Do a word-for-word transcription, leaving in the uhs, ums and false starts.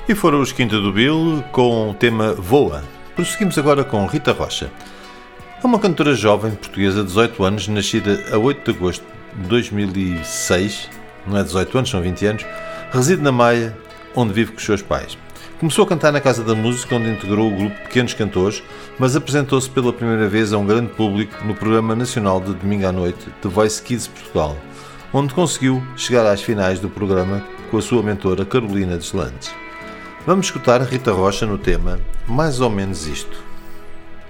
E foram os Quinta do Bill com o tema Voa. Prosseguimos agora com Rita Rocha. É uma cantora jovem portuguesa de dezoito anos, nascida a oito de agosto de dois mil e seis, não é dezoito anos, são vinte anos, reside na Maia, onde vive com os seus pais. Começou a cantar na Casa da Música, onde integrou o grupo Pequenos Cantores, mas apresentou-se pela primeira vez a um grande público no programa nacional de domingo à noite, The Voice Kids Portugal, onde conseguiu chegar às finais do programa com a sua mentora Carolina Deslandes. Vamos escutar Rita Rocha no tema Mais ou Menos Isto.